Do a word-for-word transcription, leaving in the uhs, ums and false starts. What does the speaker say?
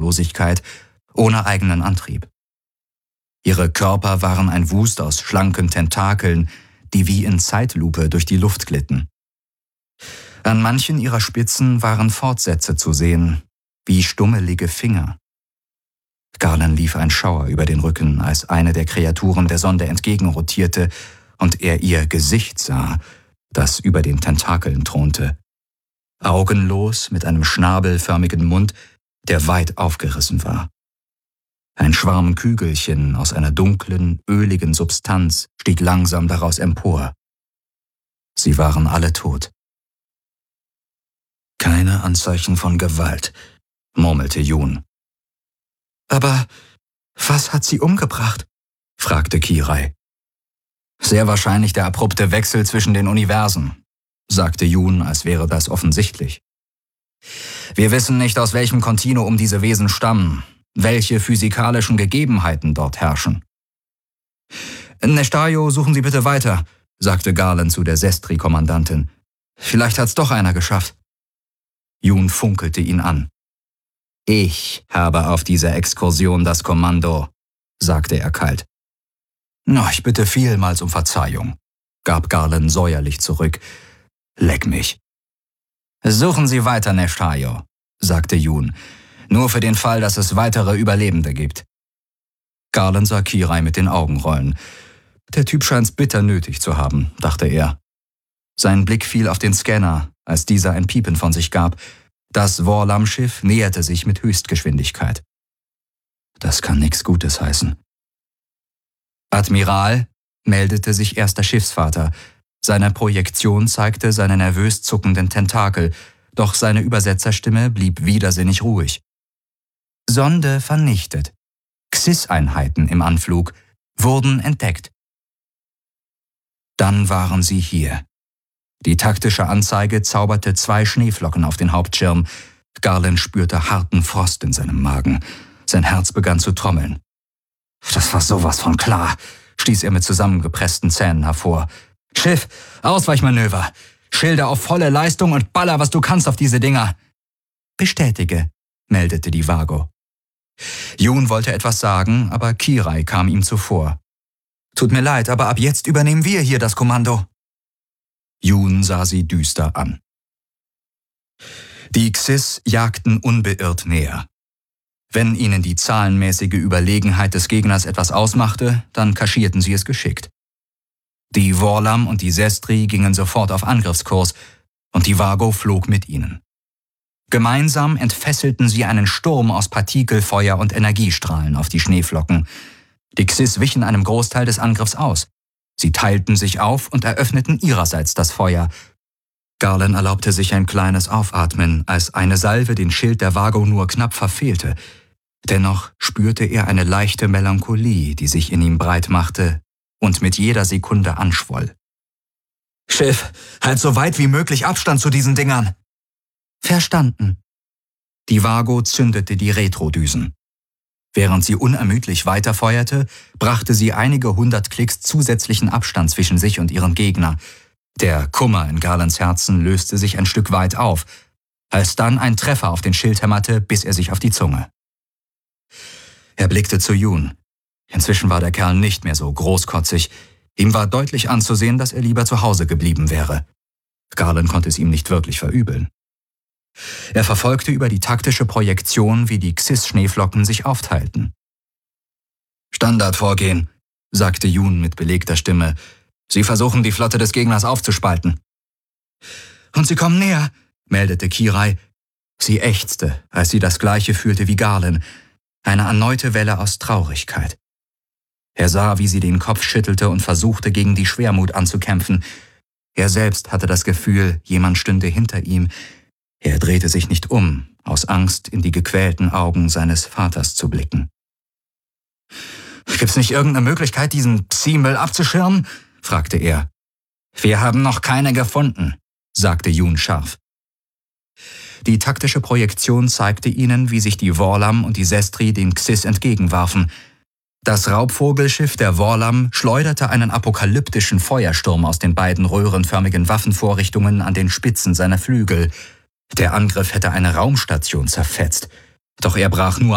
Bewusstlosigkeit, ohne eigenen Antrieb. Ihre Körper waren ein Wust aus schlanken Tentakeln, die wie in Zeitlupe durch die Luft glitten. An manchen ihrer Spitzen waren Fortsätze zu sehen, wie stummelige Finger. Garland lief ein Schauer über den Rücken, als eine der Kreaturen der Sonde entgegenrotierte und er ihr Gesicht sah, das über den Tentakeln thronte. Augenlos, mit einem schnabelförmigen Mund, der weit aufgerissen war. Ein Schwarm Kügelchen aus einer dunklen, öligen Substanz stieg langsam daraus empor. Sie waren alle tot. Keine Anzeichen von Gewalt, murmelte Jun. »Aber was hat sie umgebracht?« fragte Kirai. »Sehr wahrscheinlich der abrupte Wechsel zwischen den Universen«, sagte Jun, als wäre das offensichtlich. »Wir wissen nicht, aus welchem Kontinuum diese Wesen stammen, welche physikalischen Gegebenheiten dort herrschen.« »Nestajo, suchen Sie bitte weiter«, sagte Garland zu der Sestri-Kommandantin. »Vielleicht hat's doch einer geschafft.« Jun funkelte ihn an. »Ich habe auf dieser Exkursion das Kommando«, sagte er kalt. »Na, ich bitte vielmals um Verzeihung«, gab Garland säuerlich zurück. »Leck mich.« »Suchen Sie weiter, Nestajo«, sagte Jun, »nur für den Fall, dass es weitere Überlebende gibt.« Garland sah Kirai mit den Augen rollen. Der Typ scheint's bitter nötig zu haben, dachte er. Sein Blick fiel auf den Scanner, als dieser ein Piepen von sich gab. Das Vorlam-Schiff näherte sich mit Höchstgeschwindigkeit. Das kann nichts Gutes heißen. »Admiral«, meldete sich erster Schiffsvater. Seine Projektion zeigte seine nervös zuckenden Tentakel, doch seine Übersetzerstimme blieb widersinnig ruhig. »Sonde vernichtet. Xis-Einheiten im Anflug wurden entdeckt.« Dann waren sie hier. Die taktische Anzeige zauberte zwei Schneeflocken auf den Hauptschirm. Garland spürte harten Frost in seinem Magen. Sein Herz begann zu trommeln. »Das war sowas von klar«, stieß er mit zusammengepressten Zähnen hervor. »Schiff, Ausweichmanöver! Schilder auf volle Leistung und baller, was du kannst auf diese Dinger!« »Bestätige«, meldete die Vago. Jun wollte etwas sagen, aber Kirai kam ihm zuvor. »Tut mir leid, aber ab jetzt übernehmen wir hier das Kommando.« Jun sah sie düster an. Die Xis jagten unbeirrt näher. Wenn ihnen die zahlenmäßige Überlegenheit des Gegners etwas ausmachte, dann kaschierten sie es geschickt. Die Vorlam und die Sestri gingen sofort auf Angriffskurs und die Vago flog mit ihnen. Gemeinsam entfesselten sie einen Sturm aus Partikel, Feuer und Energiestrahlen auf die Schneeflocken. Die Xis wichen einem Großteil des Angriffs aus. Sie teilten sich auf und eröffneten ihrerseits das Feuer. Garland erlaubte sich ein kleines Aufatmen, als eine Salve den Schild der Vago nur knapp verfehlte. Dennoch spürte er eine leichte Melancholie, die sich in ihm breit machte und mit jeder Sekunde anschwoll. »Schiff, halt so weit wie möglich Abstand zu diesen Dingern!« »Verstanden.« Die Vago zündete die Retrodüsen. Während sie unermüdlich weiterfeuerte, brachte sie einige hundert Klicks zusätzlichen Abstand zwischen sich und ihren Gegner. Der Kummer in Garlands Herzen löste sich ein Stück weit auf, als dann ein Treffer auf den Schild hämmerte, biss er sich auf die Zunge. Er blickte zu Jun. Inzwischen war der Kerl nicht mehr so großkotzig. Ihm war deutlich anzusehen, dass er lieber zu Hause geblieben wäre. Garland konnte es ihm nicht wirklich verübeln. Er verfolgte über die taktische Projektion, wie die Xis-Schneeflocken sich aufteilten. »Standardvorgehen«, sagte Jun mit belegter Stimme. »Sie versuchen, die Flotte des Gegners aufzuspalten.« »Und sie kommen näher«, meldete Kirai. Sie ächzte, als sie das Gleiche fühlte wie Garland. Eine erneute Welle aus Traurigkeit. Er sah, wie sie den Kopf schüttelte und versuchte, gegen die Schwermut anzukämpfen. Er selbst hatte das Gefühl, jemand stünde hinter ihm. Er drehte sich nicht um, aus Angst in die gequälten Augen seines Vaters zu blicken. »Gibt's nicht irgendeine Möglichkeit, diesen Psi-Müll abzuschirmen?« fragte er. »Wir haben noch keine gefunden«, sagte Jun scharf. Die taktische Projektion zeigte ihnen, wie sich die Vorlam und die Sestri den Xis entgegenwarfen. Das Raubvogelschiff der Vorlam schleuderte einen apokalyptischen Feuersturm aus den beiden röhrenförmigen Waffenvorrichtungen an den Spitzen seiner Flügel. Der Angriff hätte eine Raumstation zerfetzt, doch er brach nur